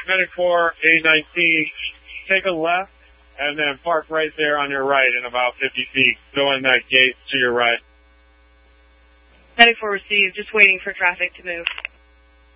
Medic 4, A19, take a left, and then park right there on your right in about 50 feet. Go in that gate to your right. Medic 4 received, just waiting for traffic to move.